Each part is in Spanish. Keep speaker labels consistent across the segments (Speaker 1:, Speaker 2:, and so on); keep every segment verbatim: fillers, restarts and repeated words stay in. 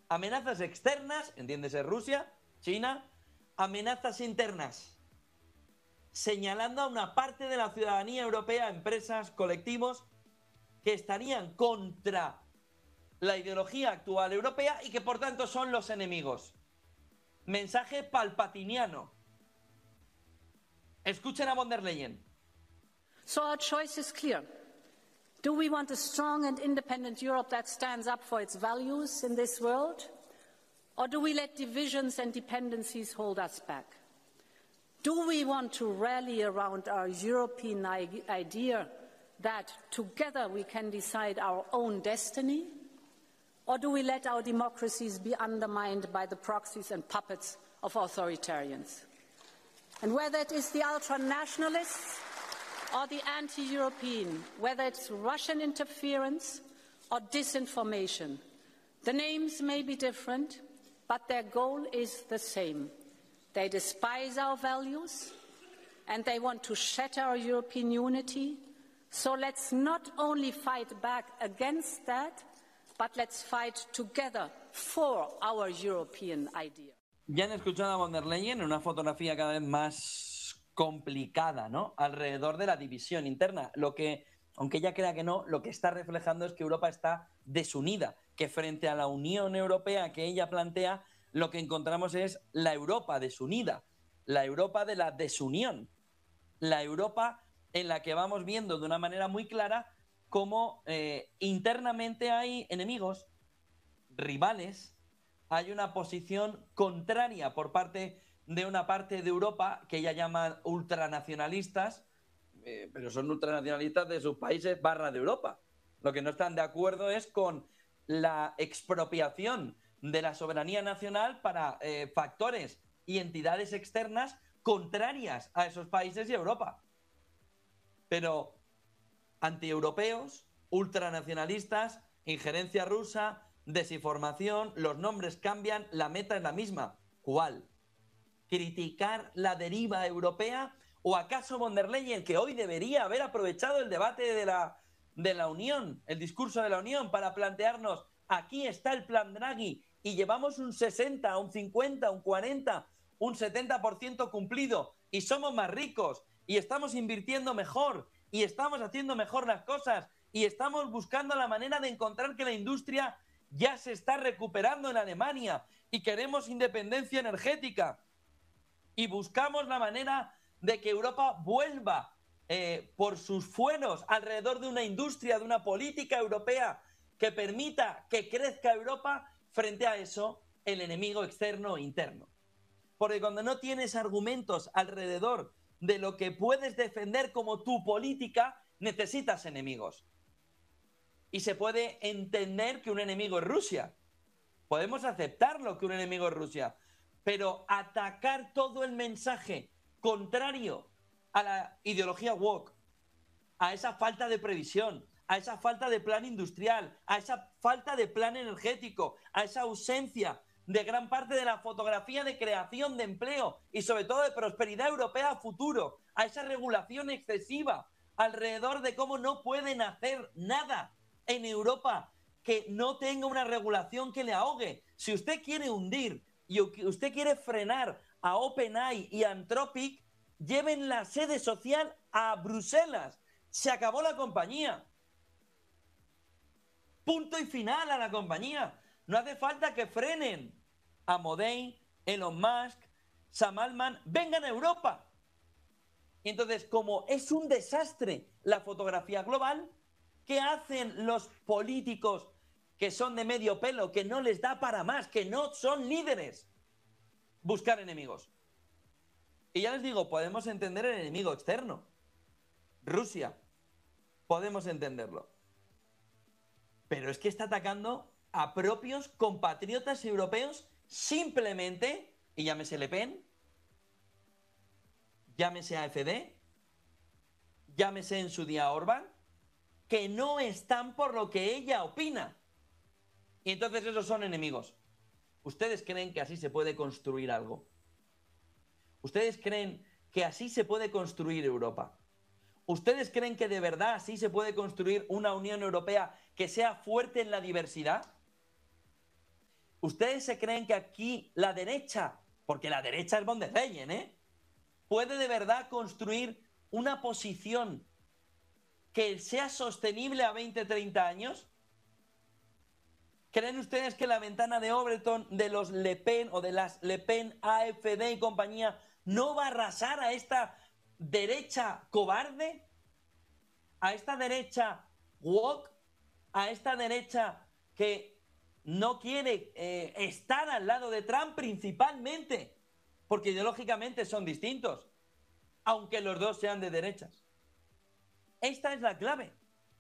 Speaker 1: Amenazas externas, entiéndese Rusia, China, amenazas internas, señalando a una parte de la ciudadanía europea, empresas, colectivos, que estarían contra la ideología actual europea y que por tanto son los enemigos. Mensaje palpatiniano. Escuchen a von der Leyen.
Speaker 2: So our choice is clear. Do we want a strong and independent Europe that stands up for its values in this world? Or do we let divisions and dependencies hold us back? Do we want to rally around our European idea that together we can decide our own destiny? Or do we let our democracies be undermined by the proxies and puppets of authoritarians? And whether it is the ultra-nationalists or the anti-European, whether it's Russian interference or disinformation, the names may be different, but their goal is the same. They despise our values and they want to shatter our European unity. So let's not only fight back against that, but let's fight together for our European idea.
Speaker 1: Ya han escuchado a von der Leyen en una fotografía cada vez más complicada, ¿no? Alrededor de la división interna. Lo que, aunque ella crea que no, lo que está reflejando es que Europa está desunida, que frente a la Unión Europea que ella plantea, lo que encontramos es la Europa desunida, la Europa de la desunión, la Europa en la que vamos viendo de una manera muy clara cómo eh, internamente hay enemigos, rivales, hay una posición contraria por parte de una parte de Europa que ella llama ultranacionalistas, eh, pero son ultranacionalistas de sus países barra de Europa. Lo que no están de acuerdo es con la expropiación de la soberanía nacional para eh, factores y entidades externas contrarias a esos países y a Europa. Pero antieuropeos, ultranacionalistas, injerencia rusa, desinformación, los nombres cambian, la meta es la misma. ¿Cuál? ¿Criticar la deriva europea? ¿O acaso von der Leyen, que hoy debería haber aprovechado el debate de la, de la Unión, el discurso de la Unión, para plantearnos, aquí está el plan Draghi y llevamos un sesenta, un cincuenta, un cuarenta, un setenta por ciento cumplido y somos más ricos y estamos invirtiendo mejor y estamos haciendo mejor las cosas y estamos buscando la manera de encontrar que la industria ya se está recuperando en Alemania y queremos independencia energética y buscamos la manera de que Europa vuelva eh, por sus fueros alrededor de una industria, de una política europea que permita que crezca Europa. Frente a eso, el enemigo externo e interno. Porque cuando no tienes argumentos alrededor de lo que puedes defender como tu política, necesitas enemigos. Y se puede entender que un enemigo es Rusia. Podemos aceptarlo que un enemigo es Rusia. Pero atacar todo el mensaje contrario a la ideología woke, a esa falta de previsión, a esa falta de plan industrial, a esa falta de plan energético, a esa ausencia de gran parte de la fotografía de creación de empleo y sobre todo de prosperidad europea a futuro, a esa regulación excesiva alrededor de cómo no pueden hacer nada en Europa que no tenga una regulación que le ahogue. Si usted quiere hundir y usted quiere frenar a OpenAI y a Anthropic, lleven la sede social a Bruselas. Se acabó la compañía. Punto y final a la compañía. No hace falta que frenen a Modey, Elon Musk, Sam Altman. Vengan a Europa. Y entonces, como es un desastre la fotografía global, ¿qué hacen los políticos que son de medio pelo, que no les da para más, que no son líderes? Buscar enemigos. Y ya les digo, podemos entender el enemigo externo. Rusia. Podemos entenderlo. Pero es que está atacando a propios compatriotas europeos simplemente, y llámese Le Pen, llámese A F D, llámese en su día Orbán, que no están por lo que ella opina. Y entonces esos son enemigos. ¿Ustedes creen que así se puede construir algo? ¿Ustedes creen que así se puede construir Europa? ¿Ustedes creen que de verdad así se puede construir una Unión Europea que sea fuerte en la diversidad? ¿Ustedes se creen que aquí la derecha, porque la derecha es von der Leyen, ¿eh?, puede de verdad construir una posición que sea sostenible a veinte, treinta años? ¿Creen ustedes que la ventana de Overton de los Le Pen o de las Le Pen, A F D y compañía no va a arrasar a esta derecha cobarde? ¿A esta derecha woke? ¿A esta derecha que no quiere eh, estar al lado de Trump principalmente? Porque ideológicamente son distintos, aunque los dos sean de derechas. Esta es la clave.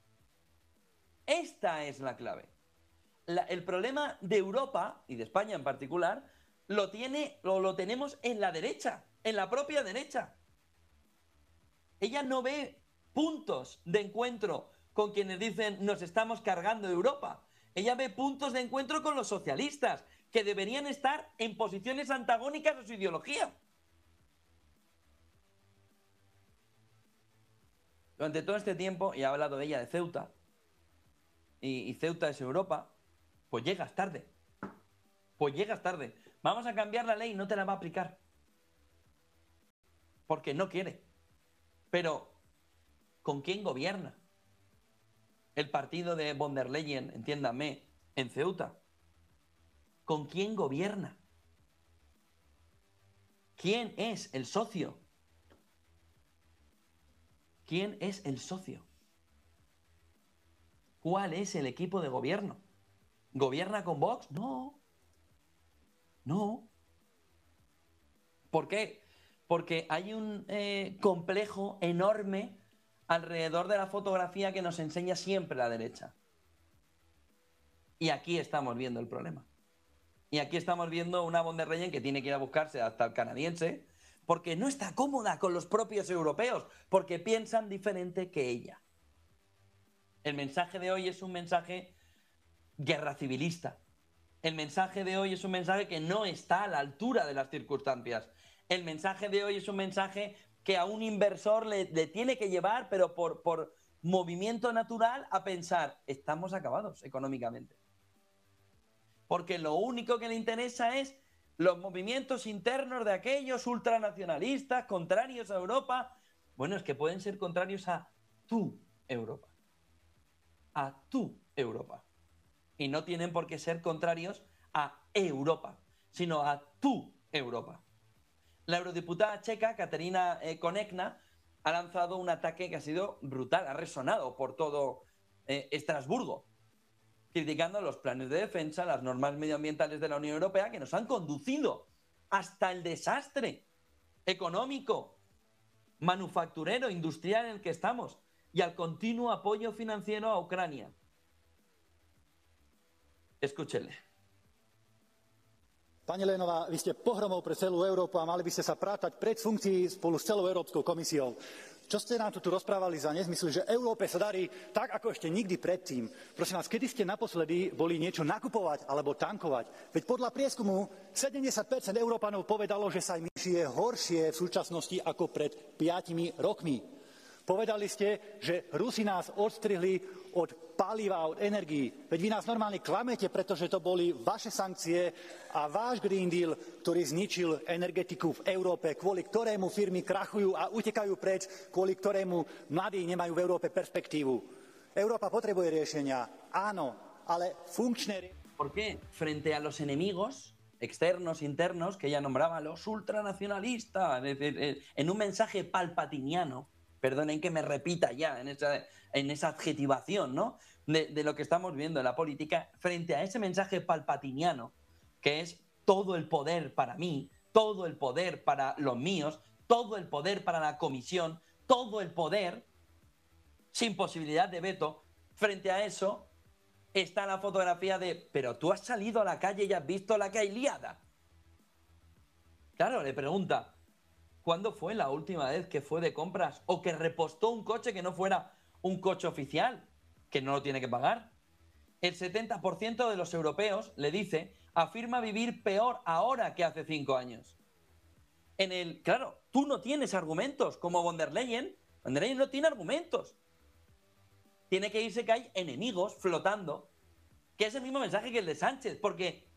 Speaker 1: Esta es la clave. La, el problema de Europa, y de España en particular, lo, tiene, lo, lo tenemos en la derecha, en la propia derecha. Ella no ve puntos de encuentro con quienes dicen nos estamos cargando de Europa. Ella ve puntos de encuentro con los socialistas, que deberían estar en posiciones antagónicas a su ideología. Durante todo este tiempo, y he hablado de ella, de Ceuta, y, y Ceuta es Europa, pues llegas tarde. Pues llegas tarde. Vamos a cambiar la ley, no te la va a aplicar. Porque no quiere. Pero, ¿con quién gobierna el partido de von der Leyen, entiéndame, en Ceuta? ¿Con quién gobierna? ¿Quién es el socio? ¿Quién es el socio? ¿Cuál es el equipo de gobierno? ¿Gobierna con Vox? No. No. ¿Por qué? Porque hay un eh, complejo enorme alrededor de la fotografía que nos enseña siempre la derecha. Y aquí estamos viendo el problema. Y aquí estamos viendo una von der Leyen que tiene que ir a buscarse hasta el canadiense porque no está cómoda con los propios europeos, porque piensan diferente que ella. El mensaje de hoy es un mensaje guerra civilista. El mensaje de hoy es un mensaje que no está a la altura de las circunstancias. El mensaje de hoy es un mensaje que a un inversor le, le tiene que llevar, pero por, por movimiento natural, a pensar, estamos acabados económicamente. Porque lo único que le interesa es los movimientos internos de aquellos ultranacionalistas, contrarios a Europa. Bueno, es que pueden ser contrarios a tu Europa. A tu Europa. Y no tienen por qué ser contrarios a Europa, sino a tu Europa. La eurodiputada checa, Kateřina eh, Konečná, ha lanzado un ataque que ha sido brutal, ha resonado por todo eh, Estrasburgo, criticando los planes de defensa, las normas medioambientales de la Unión Europea, que nos han conducido hasta el desastre económico, manufacturero, industrial en el que estamos, y al continuo apoyo financiero a Ucrania. Escúchele.
Speaker 3: Pani Lénová, vy ste pohromou pre celú Európu a mali by ste sa prátať pred funkcií spolu s celou Európskou komisiou. Čo ste nám tu, tu rozprávali za nezmysly, že Európe sa darí tak, ako ešte nikdy predtým? Prosím vás, kedy ste naposledy boli niečo nakupovať alebo tankovať? Veď podľa prieskumu sedemdesiat percent Európanov povedalo, že sa im žije horšie v súčasnosti ako pred piatimi rokmi. Povedali ste, že Rusi nás odstrihli od paliva, od energií. Veď vy nás normálne klamete, pretože to boli vaše sankcie a váš Green Deal, ktorý zničil energetiku v Európe, kvôli ktorému firmy krachujú a utekajú preč, kvôli ktorému mladí nemajú v Európe perspektívu. Európa potrebuje riešenia, áno, ale funkčné riešenia.
Speaker 1: ¿Por qué? Frente a los enemigos externos, internos, que ella nombraba los ultranacionalistas, es decir, en un mensaje palpatiniano, perdonen que me repita ya en esa, en esa adjetivación, ¿no?, de, de lo que estamos viendo en la política, frente a ese mensaje palpatiniano, que es todo el poder para mí, todo el poder para los míos, todo el poder para la comisión, todo el poder sin posibilidad de veto. Frente a eso está la fotografía de, pero tú has salido a la calle y has visto la que hay liada. Claro, le pregunta, ¿cuándo fue la última vez que fue de compras o que repostó un coche que no fuera un coche oficial, que no lo tiene que pagar? El setenta por ciento de los europeos, le dice, afirma vivir peor ahora que hace cinco años. En el, claro, tú no tienes argumentos, como von der Leyen. Von der Leyen no tiene argumentos. Tiene que irse que hay enemigos flotando, que es el mismo mensaje que el de Sánchez, porque